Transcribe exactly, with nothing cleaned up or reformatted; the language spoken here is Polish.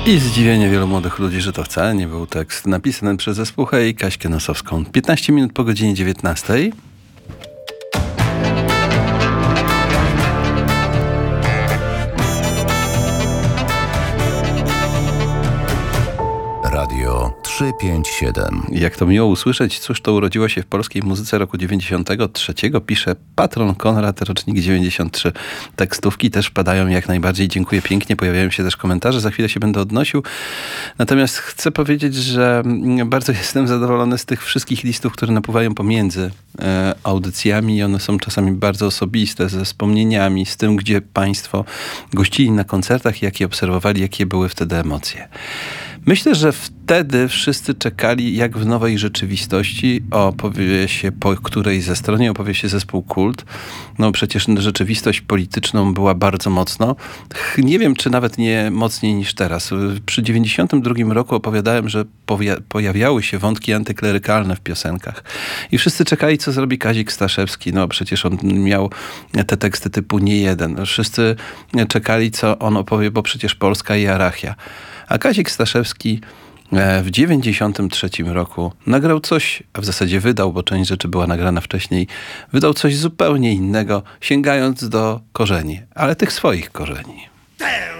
I zdziwienie wielu młodych ludzi, że to wcale nie był tekst napisany przez zespół Hej, Kaśkę Nosowską. piętnaście minut po godzinie dziewiętnastej. Radio trzysta pięćdziesiąt siedem. Jak to miło usłyszeć, cóż to urodziło się w polskiej muzyce roku dziewięćdziesiątego trzeciego, pisze patron Konrad, rocznik dziewięćdziesiąt trzy. Tekstówki też padają jak najbardziej. Dziękuję pięknie. Pojawiają się też komentarze. Za chwilę się będę odnosił. Natomiast chcę powiedzieć, że bardzo jestem zadowolony z tych wszystkich listów, które napływają pomiędzy e, audycjami. One są czasami bardzo osobiste, ze wspomnieniami, z tym, gdzie państwo gościli na koncertach, jakie obserwowali, jakie były wtedy emocje. Myślę, że wtedy wszyscy czekali, jak w nowej rzeczywistości opowie się, po której ze stronie opowie się zespół Kult. No przecież rzeczywistość polityczną była bardzo mocno. Nie wiem, czy nawet nie mocniej niż teraz. Przy dziewięćdziesiątym drugim roku opowiadałem, że powia- pojawiały się wątki antyklerykalne w piosenkach. I wszyscy czekali, co zrobi Kazik Staszewski. No przecież on miał te teksty typu nie jeden. Wszyscy czekali, co on opowie, bo przecież Polska i Arachia. A Kazik Staszewski w dziewięćdziesiątym trzecim roku nagrał coś, a w zasadzie wydał, bo część rzeczy była nagrana wcześniej, wydał coś zupełnie innego, sięgając do korzeni, ale tych swoich korzeni.